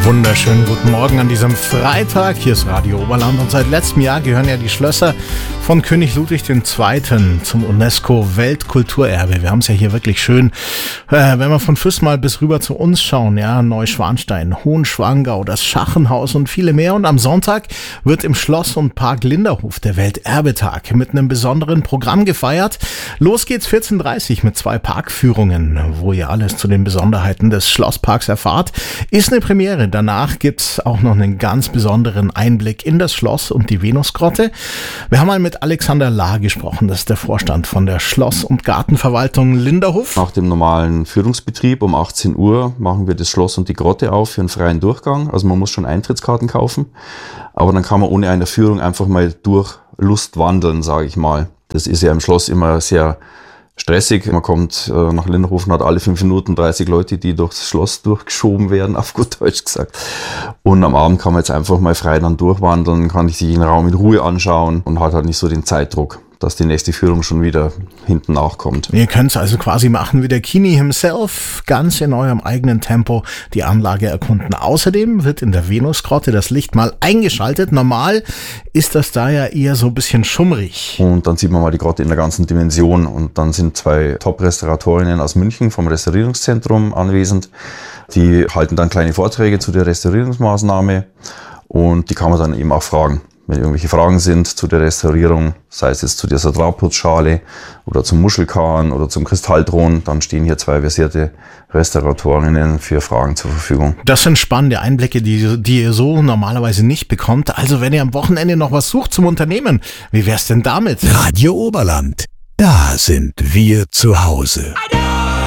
Wunderschönen guten Morgen an diesem Freitag. Hier ist Radio Oberland und seit letztem Jahr gehören ja die Schlösser von König Ludwig II. Zum UNESCO-Weltkulturerbe. Wir haben es ja hier wirklich schön. Wenn wir von Füssen mal bis rüber zu uns schauen, ja, Neuschwanstein, Hohenschwangau, das Schachenhaus und viele mehr. Und am Sonntag wird im Schloss und Park Linderhof der Welterbetag mit einem besonderen Programm gefeiert. Los geht's 14:30 Uhr mit 2 Parkführungen, wo ihr alles zu den Besonderheiten des Schlossparks erfahrt. Ist eine Premiere. Danach gibt's auch noch einen ganz besonderen Einblick in das Schloss und die Venusgrotte. Wir haben mal mit Alexander Lahr gesprochen, das ist der Vorstand von der Schloss- und Gartenverwaltung Linderhof. Nach dem normalen Führungsbetrieb um 18 Uhr machen wir das Schloss und die Grotte auf für einen freien Durchgang. Also man muss schon Eintrittskarten kaufen, aber dann kann man ohne eine Führung einfach mal durch Lust wandeln, sage ich mal. Das ist ja im Schloss immer sehr stressig. Man kommt nach Linderhof und hat alle 5 Minuten 30 Leute, die durchs Schloss durchgeschoben werden, auf gut Deutsch gesagt. Und am Abend kann man jetzt einfach mal frei dann durchwandeln, kann sich den Raum in Ruhe anschauen und hat halt nicht so den Zeitdruck, dass die nächste Führung schon wieder hinten nachkommt. Ihr könnt es also quasi machen wie der Kini himself, ganz in eurem eigenen Tempo die Anlage erkunden. Außerdem wird in der Venusgrotte das Licht mal eingeschaltet. Normal ist das da ja eher so ein bisschen schummrig. Und dann sieht man mal die Grotte in der ganzen Dimension. Und dann sind 2 Top-Restauratorinnen aus München vom Restaurierungszentrum anwesend. Die halten dann kleine Vorträge zu der Restaurierungsmaßnahme und die kann man dann eben auch fragen. Wenn irgendwelche Fragen sind zu der Restaurierung, sei es jetzt zu dieser Drahtputzschale oder zum Muschelkahn oder zum Kristallthron, dann stehen hier 2 versierte Restauratorinnen für Fragen zur Verfügung. Das sind spannende Einblicke, die ihr so normalerweise nicht bekommt. Also wenn ihr am Wochenende noch was sucht zum Unternehmen, wie wär's denn damit? Radio Oberland, da sind wir zu Hause.